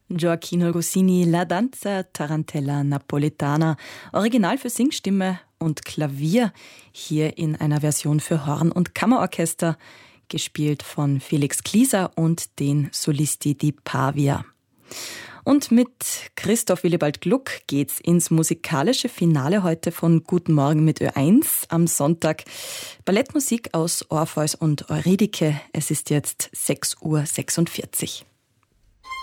Gioacchino Rossini, La Danza Tarantella Napoletana, Original für Singstimme und Klavier, hier in einer Version für Horn- und Kammerorchester, gespielt von Felix Klieser und den Solisti di Pavia. Und mit Christoph Willibald Gluck geht's ins musikalische Finale heute von Guten Morgen mit Ö1 am Sonntag. Ballettmusik aus Orpheus und Eurydike. Es ist jetzt 6:46 Uhr.